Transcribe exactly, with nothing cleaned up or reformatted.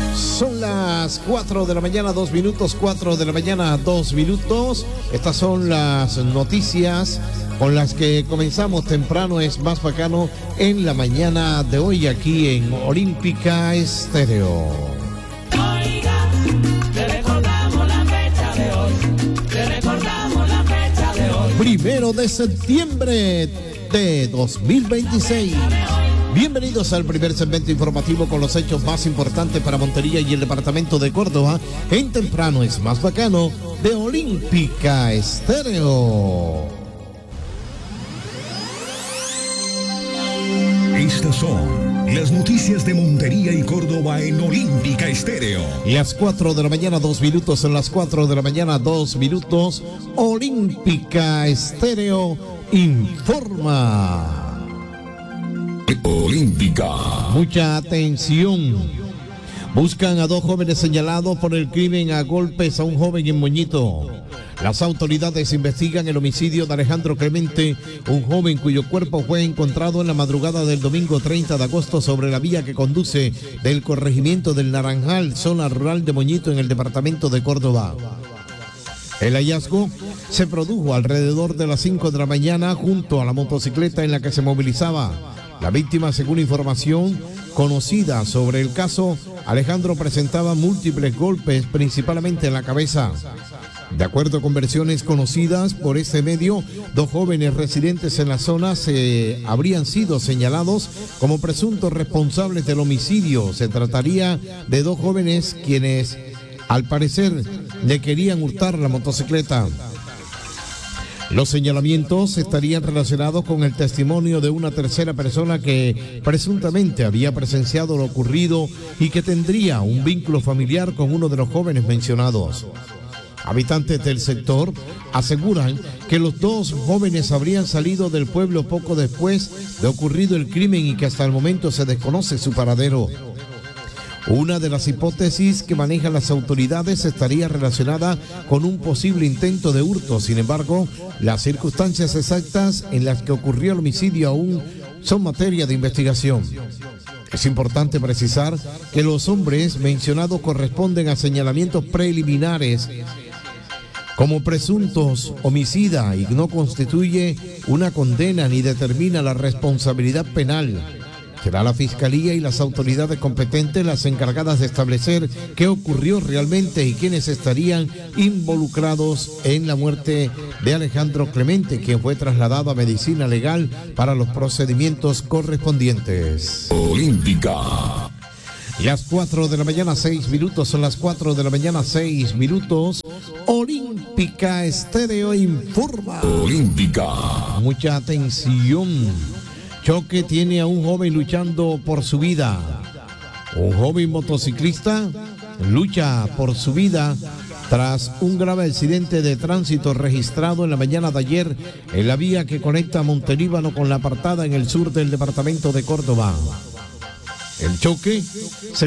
Son las cuatro de la mañana, dos minutos, cuatro de la mañana, dos minutos. Estas son las noticias con las que comenzamos temprano. Es más bacano en la mañana de hoy aquí en Olímpica Estéreo. Oiga, le recordamos la fecha de hoy. Le recordamos la fecha de hoy. Primero de septiembre de dos mil veintiséis. Bienvenidos al primer segmento informativo con los hechos más importantes para Montería y el departamento de Córdoba. En temprano es más bacano de Olímpica Estéreo. Estas son las noticias de Montería y Córdoba en Olímpica Estéreo. Las cuatro de la mañana, dos minutos. Son las cuatro de la mañana, dos minutos. Olímpica Estéreo informa. Olímpica. Mucha atención. Buscan a dos jóvenes señalados por el crimen a golpes a un joven en Moñito. Las autoridades investigan el homicidio de Alejandro Clemente, un joven cuyo cuerpo fue encontrado en la madrugada del domingo treinta de agosto sobre la vía que conduce del corregimiento del Naranjal, zona rural de Moñito, en el departamento de Córdoba. El hallazgo se produjo alrededor de las cinco de la mañana junto a la motocicleta en la que se movilizaba. La víctima, según información conocida sobre el caso, Alejandro presentaba múltiples golpes, principalmente en la cabeza. De acuerdo con versiones conocidas por este medio, dos jóvenes residentes en la zona se habrían sido señalados como presuntos responsables del homicidio. Se trataría de dos jóvenes quienes, al parecer, le querían hurtar la motocicleta. Los señalamientos estarían relacionados con el testimonio de una tercera persona que presuntamente había presenciado lo ocurrido y que tendría un vínculo familiar con uno de los jóvenes mencionados. Habitantes del sector aseguran que los dos jóvenes habrían salido del pueblo poco después de ocurrido el crimen y que hasta el momento se desconoce su paradero. Una de las hipótesis que manejan las autoridades estaría relacionada con un posible intento de hurto. Sin embargo, las circunstancias exactas en las que ocurrió el homicidio aún son materia de investigación. Es importante precisar que los hombres mencionados corresponden a señalamientos preliminares como presuntos homicidas y no constituye una condena ni determina la responsabilidad penal. Será la Fiscalía y las autoridades competentes las encargadas de establecer qué ocurrió realmente y quiénes estarían involucrados en la muerte de Alejandro Clemente, quien fue trasladado a medicina legal para los procedimientos correspondientes. Olímpica. Las cuatro de la mañana, seis minutos, son las cuatro de la mañana, seis minutos. Olímpica Estéreo informa. Olímpica. Mucha atención. Choque tiene a un joven luchando por su vida. Un joven motociclista lucha por su vida tras un grave accidente de tránsito registrado en la mañana de ayer en la vía que conecta Montelíbano con La Apartada en el sur del departamento de Córdoba. El choque se